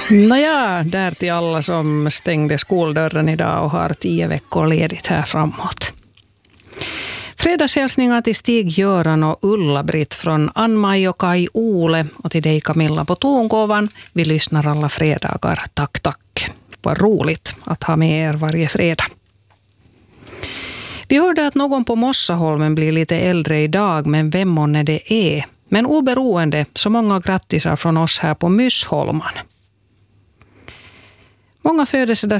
Nåja, där till alla som stängde skoldörren idag och har 10 veckor ledigt här framåt. Fredagshälsningar till Stig-Göran och Ulla-Britt från Ann-Maj och Kai Ole och till dig Camilla på tongåvan. Vi lyssnar alla fredagar. Tack, tack. Vad roligt att ha med er varje fredag. Vi hörde att någon på Mossaholmen blir lite äldre idag, men vem månne det är? Men oberoende, så många grattisar från oss här på Myssholman. Många